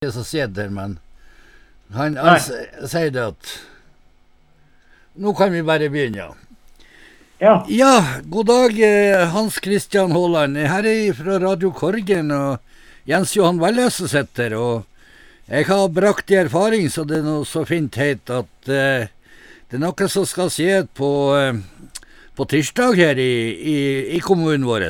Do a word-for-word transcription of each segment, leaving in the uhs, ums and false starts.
som sitter, men han, han s- sier det at nå kan vi bare begynne. Ja, Ja, god dag, eh, Hans Christian Håland. Her er jeg fra Radio Korgen, og Jens Johan Valle som sitter, og jeg har brakt i erfaring, så det er noe så fint heit, at eh, det er noe som skal skje på, eh, på tirsdag her i, i, i kommunen vår.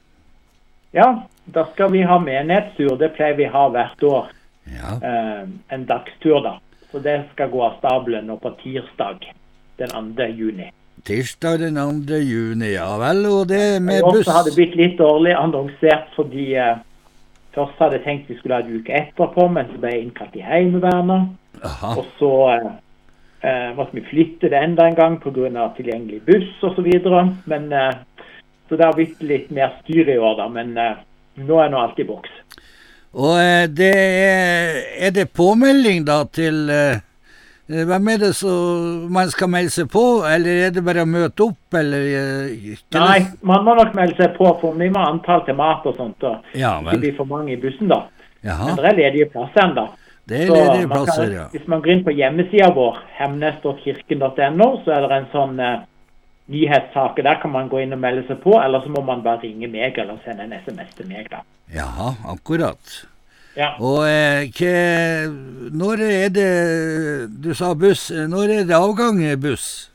ja, da skal vi ha menighetstur. Det pleier vi ha hvert år. Ja, Eh, en dagstur da. Så det skal gå av stabelen nå på tirsdag, den andre juni. tirsdag den andre juni, ja vel, og det er I med år buss. så har det blitt litt dårlig annonsert, fordi eh, først hadde jeg tenkt vi skulle ha en uke etterpå, men så ble jeg innkalt i Heimevernet. Aha, Og så eh, eh, måtte vi flytte det enda en gang på grunn av tilgjengelig buss og så videre. Men, eh, så det har blitt litt mer styr i år da, men eh, nå er nå alt i boks. og eh, det er, er det påmelding da til, eh, eh, hvem er det som man skal melde seg på, eller er det bare å møte opp, eller? eh, kan Nei, det- man må nok melde seg på, for vi må ha antall til mat og sånt, og Ja ikke vel, bli for mange i bussen da. Men jaha, det er ledige plasser enda. det er Så ledige man kan- plasser, ja. Hvis man går inn på hjemmesiden vår, hemnes kirken punktum no, så er det en sånn eh, nyhetssak, der kan man gå inn og melde seg på, eller så må man bare ringe meg, eller sende en sms til meg da. Jaha, akkurat. Ja, Og eh, hva, når er det, du sa buss, eh, når er det avgang i buss?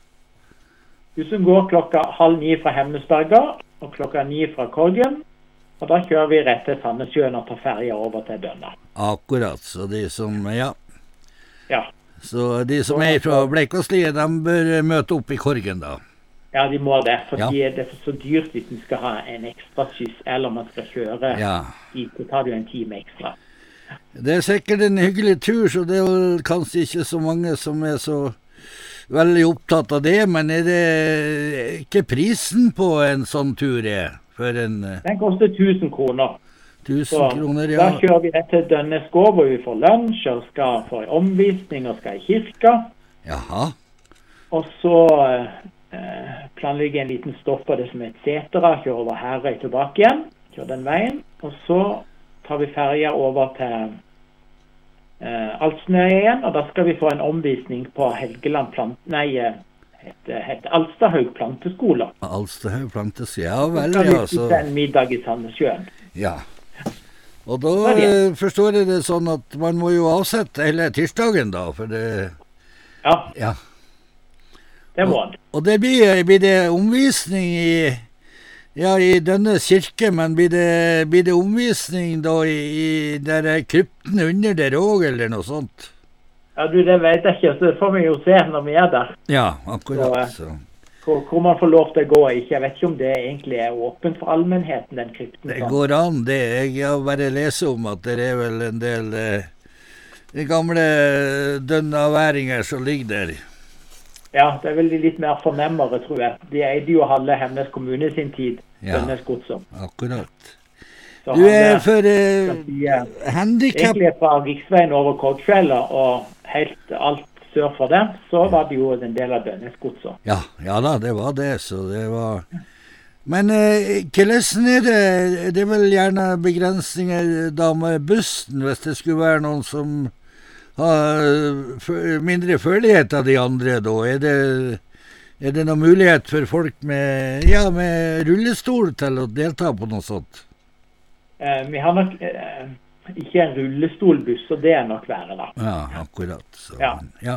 bussen går klokka halv ni fra Hemnesberga, og klokka ni fra Korgen, og da kjører vi rett til Sandnessjøen og tar ferja over til Dønna. Akkurat, så de som, ja, Ja. så de som er fra Bleikvassliet, de bør eh, møte opp i Korgen da. Ja, de må det, for Ja. det er så dyrt hvis man skal ha en ekstra skyss, eller man skal kjøre Ja. hit, så tar det jo en time ekstra. Det er sikkert en hyggelig tur, så det er vel kanskje ikke så mange som er så veldig opptatt av det, men er det ikke prisen på en sånn tur er for en eh, Den koster tusen kroner. tusen Så kroner, da ja? kjører vi rett til Dønneskov, hvor vi får lunsj, og skal få en omvisning, og skal i kirka. Jaha, Og så eh, planlegger jeg en liten stopp på det som er et setera, kjører over Herøy tilbake igjen, kjører den veien. Og så tar vi ferja over til eh, Alsnøya igjen, og da skal vi få en omvisning på Helgeland plant... Nei, eh, heter, heter Alstahaug planteskole. Alstahaug plantes, ja Så vel, skal vi ja, så, spise en middag i Sandnessjøen. ja. Og da Så er det. eh, forstår jeg det sånn at man må jo avsette hele tirsdagen da, for det, Ja, ja. det må han. Og det blir, blir det omvisning i, ja, i denne kirke, men blir det, blir det omvisning da i, i der er krypten under der også, eller noe sånt? Ja, du, det vet jeg ikke, så det får vi jo se når vi er der. Ja, akkurat. Så, Så. Hvor, hvor man får lov til å gå ikke. Jeg vet ikke om det egentlig er åpent for allmennheten, den krypten. Det sånn. går an, det. Jeg har bare lest om at det er vel en del eh, gamle dønnaværinger som ligger der. Ja, det er vel de litt mer fornemmere, tror jeg. De eide jo halve Hemnes kommune sin tid, Ja. Dønnes godsom. Akkurat. Så Du han, er eh, for eh, skal si, eh, handicap... egentlig fra riksveien over Korgfjellet og helt alt sør for det, så var det jo en del av Dønnes godsom. Ja, ja da, det var det, så det var... Men eh, hvordan er det? Det er vel gjerne begrensninger da med bussen, hvis det skulle være noen som har eh, f- mindre følelighet av de andre da. Er det, er det noen mulighet for folk med, ja, med rullestol til å delta på noe sånt? Eh, vi har nok eh, ikke en rullestolbuss, så det er nok verre da. Ja, akkurat. Så, Ja. ja.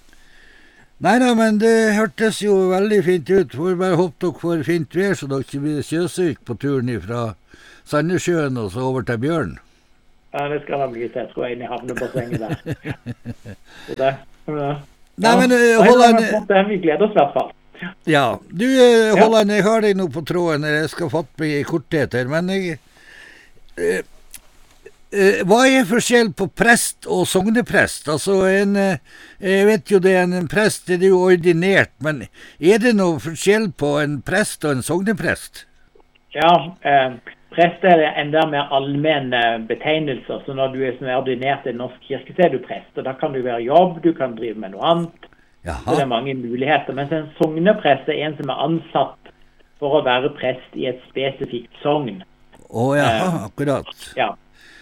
Neida, men det hørtes jo veldig fint ut. Får bare håpe dere får fint vær, så dere ikke blir sjøsyk på turen fra Sandnessjøen og så over til Bjørn. Ja, det skal da bli til, tror jeg, inn i havnebassenget der. Så det, ja. Nei, men eh, Nei, Holland, det var flott, vi gleder oss i hvert fall. ja, du eh, Holland, jeg har deg nå på tråden, jeg skal fatte meg i korthet her, men jeg, eh, eh, hva er forskjell på prest og sogneprest? Altså, en, eh, jeg vet jo det er en prest, det er jo ordinert, men er det noe forskjell på en prest og en sogneprest? Ja, eh, prest er enda mer allmenne betegnelser, så når du er som er ordinert i Norsk kirke, så er du prest, og da kan du være jobb, du kan drive med noe annet, så det Jaha, er mange muligheter, mens en sogneprest er en som er ansatt for å være prest i et spesifikt sogn. å jaha, akkurat. Ja,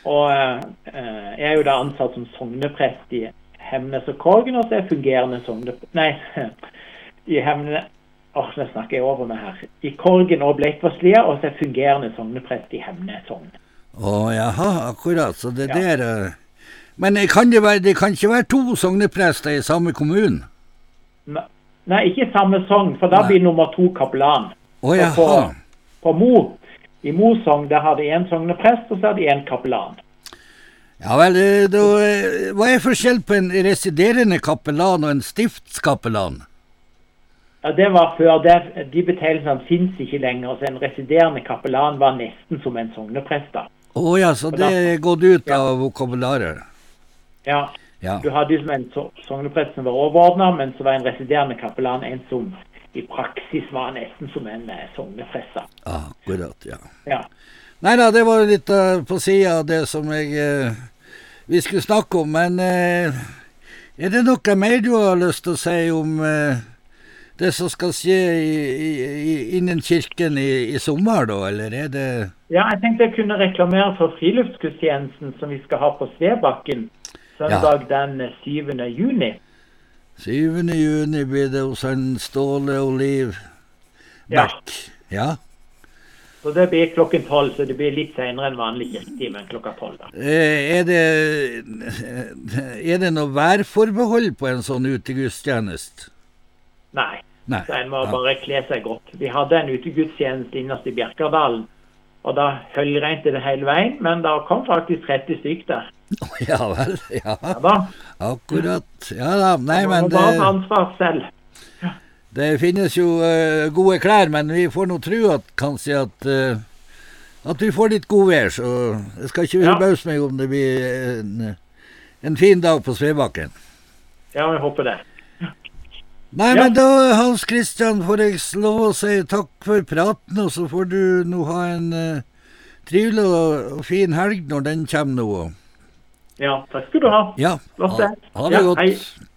Og eh, jeg er jo da ansatt som sogneprest i Hemnes og Korgen, og så er jeg fungerende sogneprest... Nei, i Hemnes... Åh, nå snakker jeg over meg her. I Korgen og Bleikvasslia, og så er jeg fungerende sogneprest i Hemnes sogn. Å, jaha, akkurat. Så det ja. der... Uh... Men kan det, være, det kan ikke være to sogneprester i samme kommunen? Nei, ikke i samme sogn, for da Nei. blir nummer to kapellan. Å, jaha. På, på Mo, i Mo sogn, der har de en sogneprest, og så har de en kapellan. Ja vel, da, hva er forskjell på en residerende kapellan og en stiftskapellan? Ja, det var før. Det, de betegnelsene finnes ikke lenger, så en residerende kapellan var nesten som en sogneprest da. Å oh, ja, så det er gått ut ja. av vokabularet? Ja. ja, du hadde jo som en sogneprest som var overordnet, men så var en residerende kapellan en som i praksis var nesten som en eh, sogneprest. Ah, akkurat, ja. ja. Neida, det var litt uh, på siden av det som jeg, uh, vi skulle snakke om, men uh, er det noe mer du har lyst til å si om... Uh, det som skal skje i, i, innen kirken i, i sommer da, eller er det... Ja, jeg tenkte jeg kunne reklamere for friluftsgudstjenesten som vi skal ha på Svebakken søndag ja. den syvende juni. syvende juni blir det hos en Ståle Oliv Beck. Ja. ja. Så det blir klokken tolv, så det blir litt senere enn vanlig kirketime enn klokka tolv da. Er det, er det noe værforbehold på en sånn utegudstjeneste? Nei, Nei. Så en må ja. bare kle seg godt. Vi hadde en utegudstjeneste innerst i Bjerkerdalen, og da høljregnet det hele veien, men da kom faktisk tretti stykker der. Ja vel, ja. ja da. Akkurat. Ja da, nei, men det... bare ansvar selv. Ja. Det finnes jo uh, gode klær, men vi får nå tro at kanskje at, uh, at vi får litt god vær, så jeg skal ikke forbause meg om det blir en, en fin dag på Svebakken. Ja, jeg håper det. Nei, ja. men da, Hans Christian, får jeg lov å si takk for praten, og så får du nå ha en uh, trivelig og, og fin helg når den kommer nå. Ja, takk skal du ha. Ja, ha, ha det ja, godt. Hei.